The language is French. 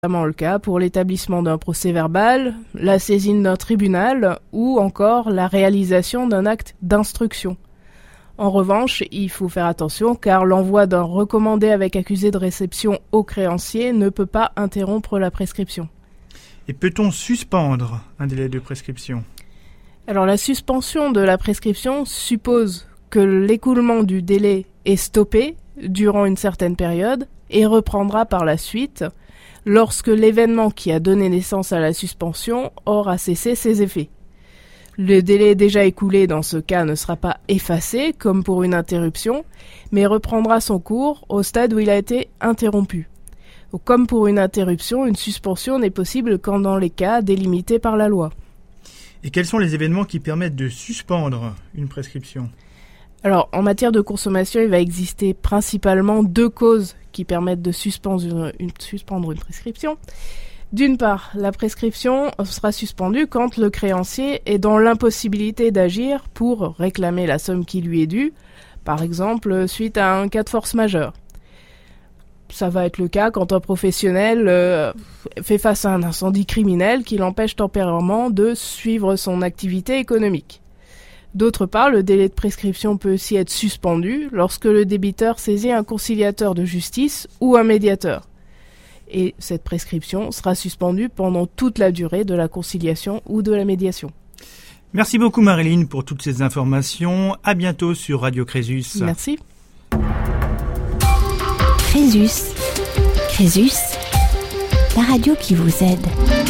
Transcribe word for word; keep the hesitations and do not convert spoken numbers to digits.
notamment le cas pour l'établissement d'un procès-verbal, la saisine d'un tribunal ou encore la réalisation d'un acte d'instruction. En revanche, il faut faire attention car l'envoi d'un recommandé avec accusé de réception au créancier ne peut pas interrompre la prescription. Et peut-on suspendre un délai de prescription ? Alors la suspension de la prescription suppose que l'écoulement du délai est stoppé durant une certaine période et reprendra par la suite lorsque l'événement qui a donné naissance à la suspension aura cessé ses effets. Le délai déjà écoulé dans ce cas ne sera pas effacé comme pour une interruption, mais reprendra son cours au stade où il a été interrompu. Donc, comme pour une interruption, une suspension n'est possible qu'en dans les cas délimités par la loi. Et quels sont les événements qui permettent de suspendre une prescription ? Alors, en matière de consommation, il va exister principalement deux causes qui permettent de suspendre une, une, suspendre une prescription. D'une part, la prescription sera suspendue quand le créancier est dans l'impossibilité d'agir pour réclamer la somme qui lui est due, par exemple suite à un cas de force majeure. Ça va être le cas quand un professionnel euh, fait face à un incendie criminel qui l'empêche temporairement de suivre son activité économique. D'autre part, le délai de prescription peut aussi être suspendu lorsque le débiteur saisit un conciliateur de justice ou un médiateur. Et cette prescription sera suspendue pendant toute la durée de la conciliation ou de la médiation. Merci beaucoup Marilyn pour toutes ces informations. À bientôt sur Radio Crésus. Merci. Crésus. Crésus, la radio qui vous aide.